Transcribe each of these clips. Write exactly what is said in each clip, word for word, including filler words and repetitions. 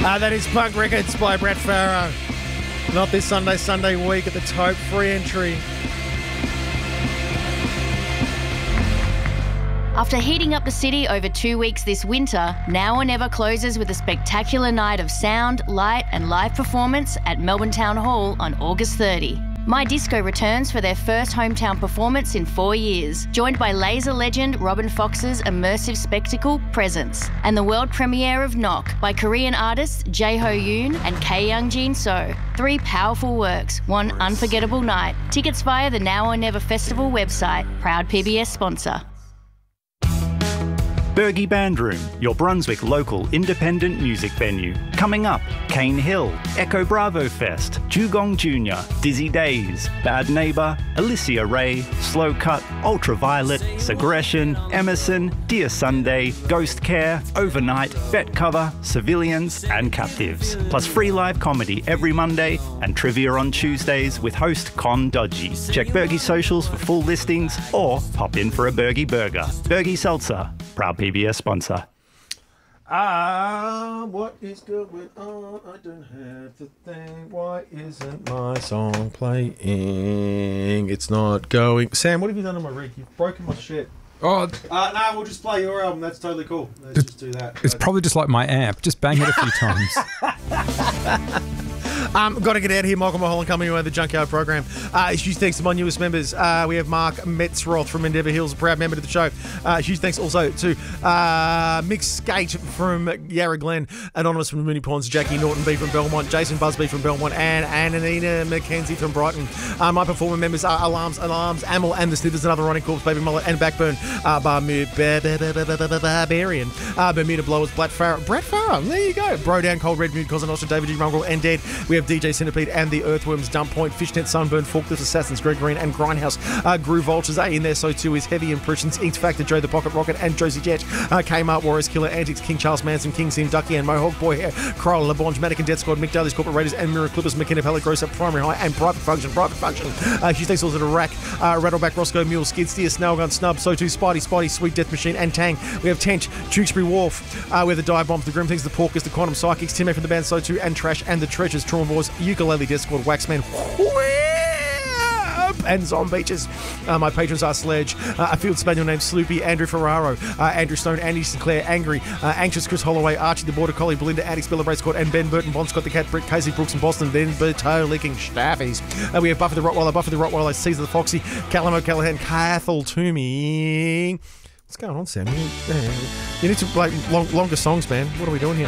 Uh, that is Punk Records by Brett Farrow. Not this Sunday, Sunday week at the Tope. Free entry. After heating up the city over two weeks this winter, Now or Never closes with a spectacular night of sound, light and live performance at Melbourne Town Hall on August thirtieth. My Disco returns for their first hometown performance in four years, joined by laser legend Robin Fox's immersive spectacle Presence and the world premiere of Knock by Korean artists Jae-ho Yoon and K Young Jin So. Three powerful works, one unforgettable night. Tickets via the Now or Never Festival website, proud P B S sponsor. Bergie Band Room, your Brunswick local independent music venue. Coming up, Cane Hill, Echo Bravo Fest, Dugong Junior, Dizzy Days, Bad Neighbour, Alicia Ray, Slow Cut, Ultraviolet, Segression, Emerson, Dear Sunday, Ghost Care, Overnight, Bet Cover, Civilians and Captives. Plus free live comedy every Monday and trivia on Tuesdays with host Con Dodgy. Check Bergie socials for full listings or pop in for a Bergie burger. Bergie Seltzer, proud P B S sponsor. Ah, what is going on? I don't have the thing. Why isn't my song playing? It's not going. Sam, what have you done on my rig? You've broken my shit. Oh, uh, no, we'll just play your album. That's totally cool. Let's just do that. It's probably just like my amp. Just bang it a few times. Um, got to get out of here. Michael Mulholland coming away with the Junkyard program. Uh, huge thanks to my newest members. Uh, we have Mark Metzroth from Endeavour Hills, a proud member of the show. Uh, huge thanks also to uh, Mick Skate from Yarra Glen, Anonymous from Mooney Ponds, Jackie Norton B from Belmont, Jason Busby from Belmont, and Ananina McKenzie from Brighton. Uh, my performer members are Alarms, Alarms, Amel and the Snithers, Another Running Corpse, Baby Mullet, and Backburn. Uh, Barbarian, uh, Bermuda Blowers, Brett Farrow, Brett Farrow, there you go. Bro Down, Cold Red Mood, Cosa Nostra, David G. Mongrel, and Dead. We have D J Centipede and the Earthworms, Dump Point, Fishnet, Sunburn, Forklift Assassins, Greg Green, and Grindhouse. Uh, Groove Vultures are in there, so too is Heavy Impressions, Inked Factor, Joe the Pocket Rocket, and Josie Jet. Uh, Kmart, Warriors, Killer, Antics, King Charles Manson, King Sim, Ducky, and Mohawk Boy Hair, Kroll, LeBonge, Mannequin, Death Squad, Mick Daly's Corporate Raiders, and Mirror Clippers, McKenna, Palagrosa, Primary High, and Private Function, Private Function. Uh, huge thanks also to Rack, uh, Rattleback, Roscoe, Mule, Skid Steer, Snailgun, Snub, so too Spidey, Spidey, Sweet Death Machine, and Tang. We have Tench, Tewkesbury Wharf, uh, we have the Dive Bombs, the Grim Things, the Porkers, the Quantum Psychics, Tim F from the band So Too, and Trash, and the Treasures, Trauma Boys, Ukulele, Death Squad, Waxman, and Zombeaches. Uh, my patrons are Sledge, uh, a field spaniel named Sloopy, Andrew Ferraro, uh, Andrew Stone, Andy Sinclair, Angry, uh, Anxious, Chris Holloway, Archie the Border Collie, Belinda, Addicts, Bella Brace Scott, and Ben Burton, Bon Scott the Cat, Britt, Casey Brooks, and Boston, then Berto licking staffies. Uh, we have Buffy the Rottweiler, Buffy the Rottweiler, Caesar the Foxy, Callum O'Callaghan, Cathal Toomey. What's going on, Sam? You, uh, you need to play long, longer songs, man. What are we doing here?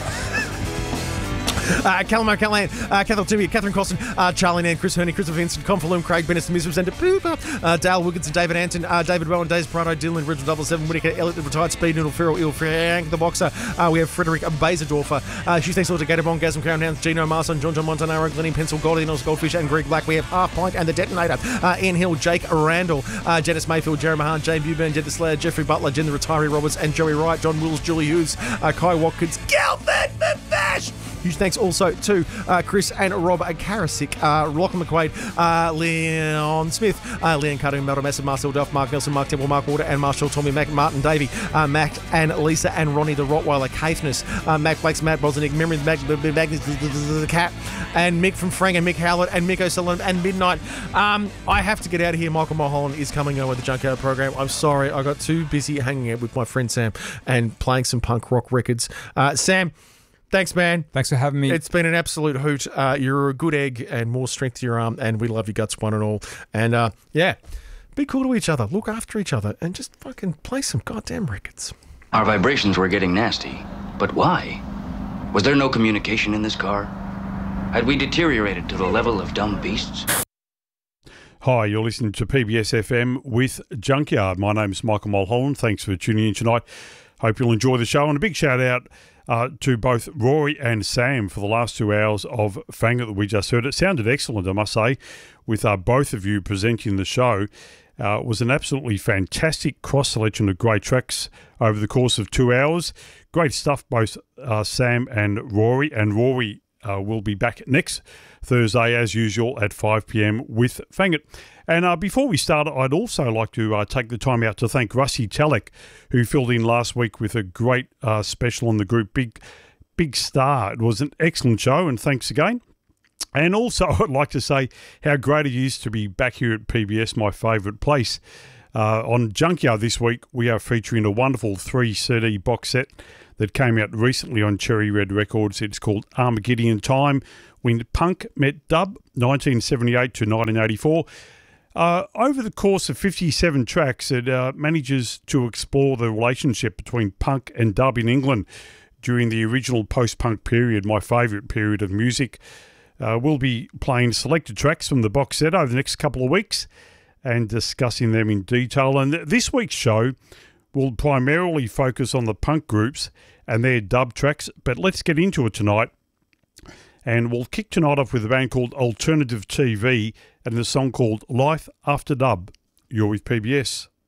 Uh, Callum O'Callaghan, uh, Catherine Timmy, Catherine Costin, uh, Charlie Nan, Chris Herney, Christopher Vincent, Confalum, Craig Bennett, Miserable Center, Pooper, uh, Dale Wilkinson, David Anton, uh, David Rowan, Days Prado, Dylan, Richard Double Seven, Whittaker, Elliot, the retired Speed Noodle, Ferrell, Il, Frank, the Boxer. Uh, we have Frederick Bazendorfer. Uh, she thanks also to Gatabon, Gasm, Crown Hounds, Gino Marson, John John Montanaro, Glennie Pencil, Goldie, Nels, Goldfish, and Greg Black. We have Half Pint and the Detonator. Uh, Ian Hill, Jake Randall, uh, Janice Mayfield, Jeremy Mahan, Jane Buburn, Jed the Slayer, Jeffrey Butler, Jen the Retiree Roberts, and Joey Wright, John Wills, Julie Hughes, uh, Kai Watkins, Galvin Bash. Huge thanks also to uh, Chris and Rob Karasik, uh, Lachlan McQuaid, uh, Leon Smith, uh, Leon Cutting, Melda Massive, Marcel Duff, Mark Nelson, Mark Temple, Mark Water, and Marshall, Tommy Mac, Martin Davey, uh, Mac and Lisa and Ronnie the Rottweiler, Caithness, uh, Mac Blakes, Matt Bosnick, Memory of the Mag- Magnus, the Cat, and Mick from Frank and Mick Howlett and Mick O'Sullivan and Midnight. Um, I have to get out of here. Michael Mulholland is coming on with the Junkyard program. I'm sorry, I got too busy hanging out with my friend Sam and playing some punk rock records. Uh, Sam, thanks, man. Thanks for having me. It's been an absolute hoot. Uh, you're a good egg and more strength to your arm, and we love your guts, one and all. And, uh, yeah, be cool to each other, look after each other, and just fucking play some goddamn records. Our vibrations were getting nasty. But why? Was there no communication in this car? Had we deteriorated to the level of dumb beasts? Hi, you're listening to P B S F M with Junkyard. My name's Michael Mulholland. Thanks for tuning in tonight. Hope you'll enjoy the show. And a big shout out Uh, to both Rory and Sam for the last two hours of Fang It that we just heard. It sounded excellent, I must say, with uh, both of you presenting the show. Uh, it was an absolutely fantastic cross-selection of great tracks over the course of two hours. Great stuff, both uh, Sam and Rory. And Rory uh, will be back next Thursday, as usual, at five p.m. with Fang It. And uh, before we start, I'd also like to uh, take the time out to thank Rusty Talek, who filled in last week with a great uh, special on the group. Big Big Star. It was an excellent show, and thanks again. And also, I'd like to say how great it is to be back here at P B S, my favourite place. Uh, on Junkyard this week, we are featuring a wonderful three C D box set that came out recently on Cherry Red Records. It's called Armageddon Time, when punk met dub, nineteen seventy-eight to nineteen eighty-four. Uh, over the course of fifty-seven tracks, it uh, manages to explore the relationship between punk and dub in England during the original post-punk period, my favourite period of music. Uh, we'll be playing selected tracks from the box set over the next couple of weeks and discussing them in detail. And th- this week's show will primarily focus on the punk groups and their dub tracks, but let's get into it tonight. And we'll kick tonight off with a band called Alternative T V and the song called Life After Dub. You're with P B S.